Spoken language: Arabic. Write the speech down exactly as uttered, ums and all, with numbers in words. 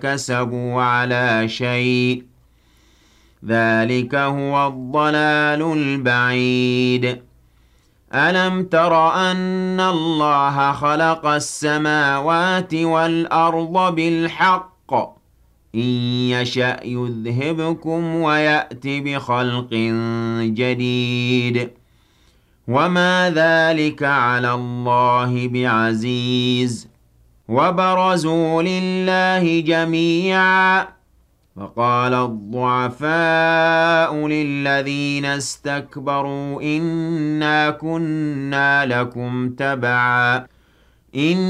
كسبوا على شيء ذلك هو الضلال البعيد ألم تر أن الله خلق السماوات والأرض بالحق إن يشأ يذهبكم ويأت بخلق جديد وما ذلك على الله بعزيز وبرزوا لله جميعا فقال الضعفاء للذين استكبروا إنا كنا لكم تبعا إن